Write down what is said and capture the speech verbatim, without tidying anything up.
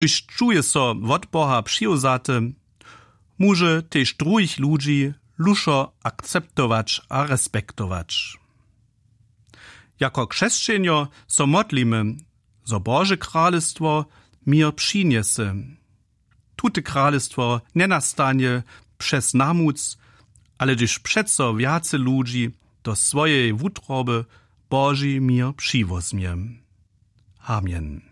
Iż czuje so wot Boha przyjuzate, może też drugich ludzi luszo akceptować a respektować. Jako chrześcijanio so modlimy, zo Boże królestwo mir przyniesie. Tute królestwo nie nastanie przez namuc, ale gdyż przeco wiace ludzi do swojej wutroby Boży mir przywozmie. Amen.